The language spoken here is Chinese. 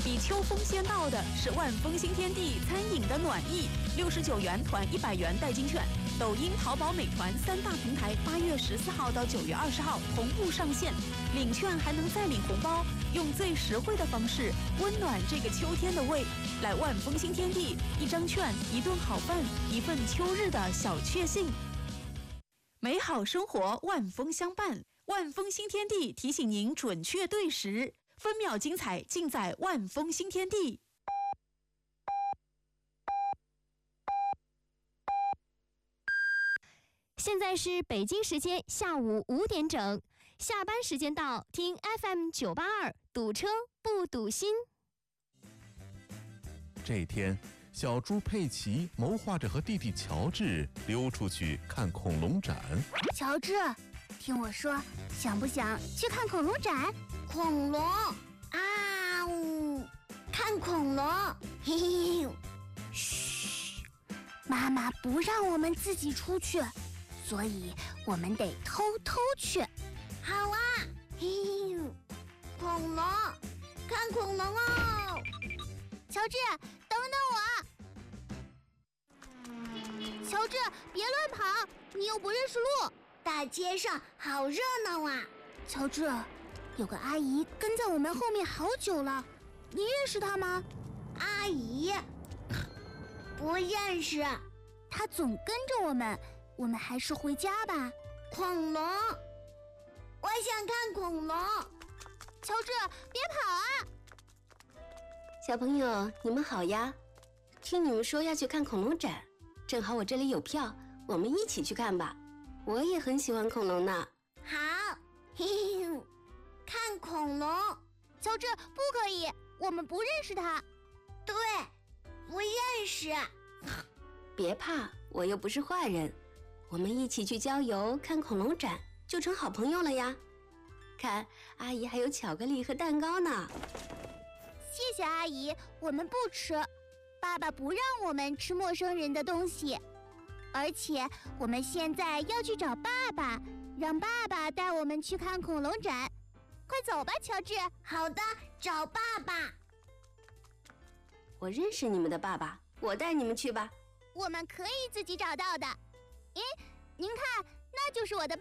比秋风先到的是万丰新天地餐饮的暖意，69元团100元代金券。抖音、淘宝、美团3大平台8月14号到9月20号同步上线，领券还能再领红包，用最实惠的方式温暖这个秋天的胃。来万丰新天地，一张券，一顿好饭，一份秋日的小确幸。美好生活万丰相伴，万丰新天地提醒您准确对时，分秒精彩尽在万丰新天地。 现在是北京时间下午5点整，下班时间到，听 FM 982，堵车不堵心。 这天，小猪佩奇谋划着和弟弟乔治溜出去看恐龙展。 乔治，听我说，想不想去看恐龙展？恐龙啊呜，看恐龙，嘿嘿嘿。嘘，妈妈不让我们自己出去，所以我们得偷偷去。好啊，嘿嘿，恐龙，看恐龙哦！乔治，等等我！乔治，别乱跑，你又不认识路。大街上好热闹啊！乔治，有个阿姨跟在我们后面好久了，你认识她吗？阿姨？不认识。她总跟着我们，我们还是回家吧。恐龙，我想看恐龙。乔治，别跑啊！ 小朋友，你们好呀！听你们说要去看恐龙展，正好我这里有票，我们一起去看吧。我也很喜欢恐龙呢。 好，嘿嘿，看恐龙。乔治，不可以，我们不认识他。对，不认识。 别怕，我又不是坏人。我们一起去郊游看恐龙展，就成好朋友了呀。看，阿姨还有巧克力和蛋糕呢。 谢谢阿姨，我们不吃。爸爸不让我们吃陌生人的东西，而且我们现在要去找爸爸，让爸爸带我们去看恐龙展。快走吧，乔治。好的，找爸爸。 我认识你们的爸爸，我带你们去吧。 我们可以自己找到的。咦，您看，那就是我的爸爸。